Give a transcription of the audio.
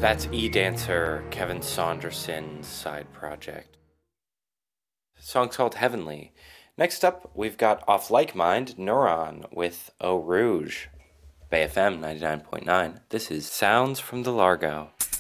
That's E-Dancer, Kevin Saunderson's side project. The song's called Heavenly. Next up, we've got Off Like Mind, Neuron with Eau Rouge. Bay FM 99.9. This is Sounds from the Largo.